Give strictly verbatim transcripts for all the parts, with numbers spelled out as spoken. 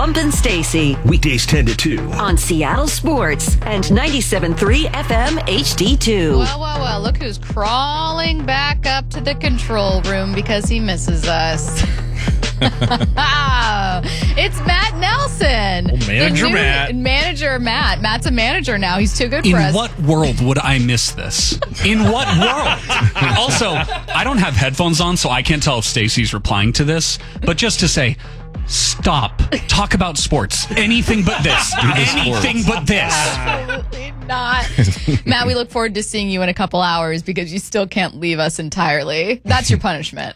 Bump and Stacy. Weekdays ten to two. On Seattle Sports and ninety-seven point three F M H D two. Well, well, well, look who's crawling back up to the control room because he misses us. It's Matt Nelson. Well, manager new, Matt. Manager Matt. Matt's a manager now. He's too good In for us. In what world would I miss this? In what world? Also, I don't have headphones on, so I can't tell if Stacy's replying to this. But just to say, stop. Talk about sports. Anything but this. Anything but this. Absolutely not. Matt, we look forward to seeing you in a couple hours because you still can't leave us entirely. That's your punishment.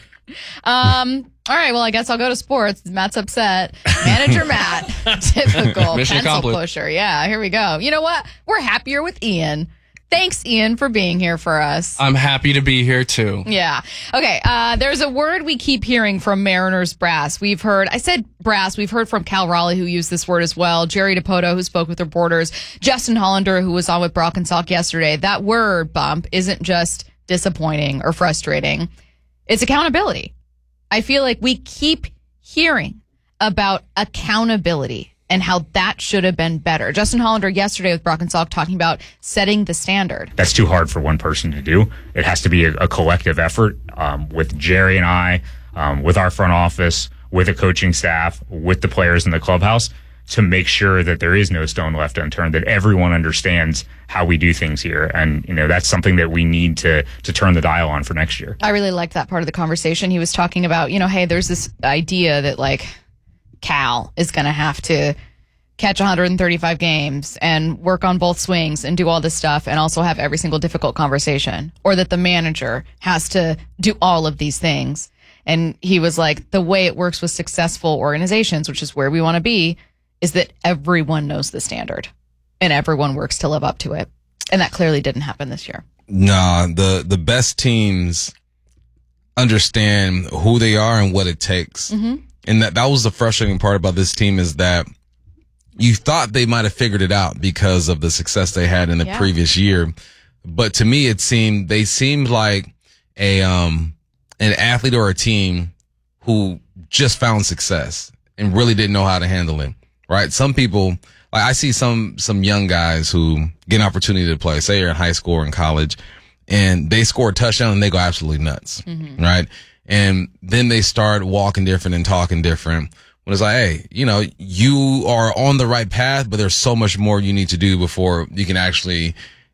Um. All right. Well, I guess I'll go to sports. Matt's upset. Manager Matt. Typical Mission pencil accomplished. pusher. Yeah. Here we go. You know what? We're happier with Ian. Thanks, Ian, for being here for us. I'm happy to be here, too. Yeah. Okay. Uh, there's a word we keep hearing from Mariners brass. We've heard, I said brass, we've heard from Cal Raleigh, who used this word as well, Jerry DePoto, who spoke with reporters, Justin Hollander, who was on with Brock and Salk yesterday. That word, Bump, isn't just disappointing or frustrating. It's accountability. I feel like we keep hearing about accountability and how that should have been better. Justin Hollander yesterday with Brock and Salk talking about setting the standard. That's too hard for one person to do. It has to be a, a collective effort um, with Jerry and I, um, with our front office, with the coaching staff, with the players in the clubhouse to make sure that there is no stone left unturned, that everyone understands how we do things here. And, you know, that's something that we need to to turn the dial on for next year. I really liked that part of the conversation. He was talking about, you know, hey, there's this idea that, like, Cal is going to have to catch one hundred thirty-five games and work on both swings and do all this stuff and also have every single difficult conversation, or that the manager has to do all of these things. And he was like, the way it works with successful organizations, which is where we want to be, is that everyone knows the standard and everyone works to live up to it. And that clearly didn't happen this year. Nah, the, the best teams understand who they are and what it takes. Mm-hmm. And that, that was the frustrating part about this team, is that you thought they might have figured it out because of the success they had in the Yeah. previous year. But to me, it seemed, they seemed like a, um, an athlete or a team who just found success and really didn't know how to handle it. Right? Some people, like I see some, some young guys who get an opportunity to play, say you're in high school or in college, and they score a touchdown and they go absolutely nuts. Mm-hmm. Right? And then they start walking different and talking different. When it's like, hey, you know, you are on the right path, but there's so much more you need to do before you can actually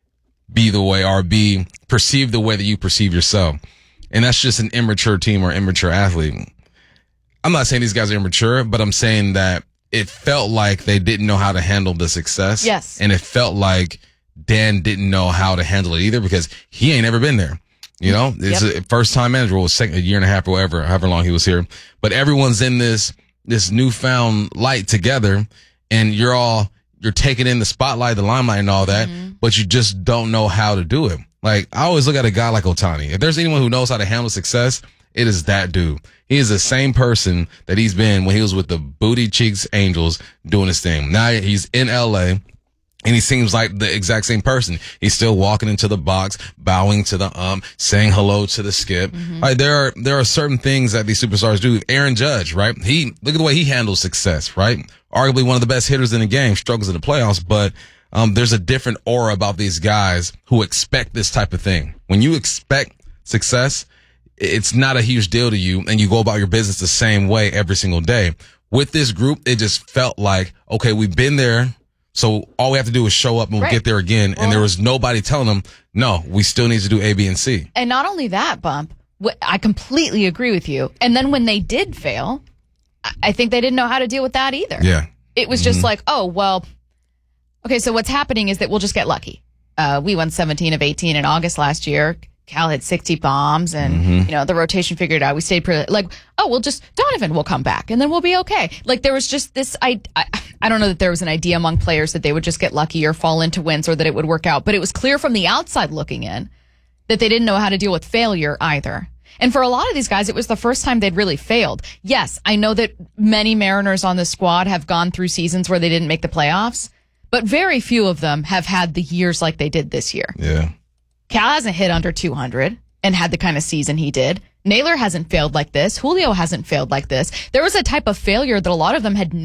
be the way, or be perceived the way that you perceive yourself. And that's just an immature team or immature athlete. I'm not saying these guys are immature, but I'm saying that it felt like they didn't know how to handle the success. Yes. And it felt like Dan didn't know how to handle it either, because he ain't ever been there. You know, it's Yep. a first time manager, well, second, a year and a half or whatever, however long he was here. But everyone's in this, this newfound light together, and you're all, you're taking in the spotlight, the limelight and all that, Mm-hmm. but you just don't know how to do it. Like, I always look at a guy like Ohtani. If there's anyone who knows how to handle success, it is that dude. He is the same person that he's been when he was with the Booty Cheeks Angels doing his thing. Now he's in L A, and he seems like the exact same person. He's still walking into the box, bowing to the um, saying hello to the skip. Mm-hmm. Right, there are there are certain things that these superstars do. Aaron Judge, right? He look at the way he handles success, right? Arguably one of the best hitters in the game, struggles in the playoffs, but um, there's a different aura about these guys who expect this type of thing. When you expect success, it's not a huge deal to you, and you go about your business the same way every single day. With this group, it just felt like, okay, we've been there, so all we have to do is show up and we'll Right. get there again. Well- and there was nobody telling them, no, we still need to do A, B, and C. And not only that, Bump, wh- I completely agree with you. And then when they did fail, I- I think they didn't know how to deal with that either. Yeah. It was just like, oh, well, okay, so what's happening is that we'll just get lucky. Uh, we won seventeen of eighteen in August last year. Cal had sixty bombs, and, Mm-hmm. you know, the rotation figured out. We stayed pretty, like, oh, we'll just, Donovan will come back, and then we'll be okay. Like, there was just this, I, I, I don't know that there was an idea among players that they would just get lucky or fall into wins or that it would work out, but it was clear from the outside looking in that they didn't know how to deal with failure either. And for a lot of these guys, it was the first time they'd really failed. Yes, I know that many Mariners on the squad have gone through seasons where they didn't make the playoffs, but very few of them have had the years like they did this year. Yeah. Cal hasn't hit under two hundred and had the kind of season he did. Naylor hasn't failed like this. Julio hasn't failed like this. There was a type of failure that a lot of them had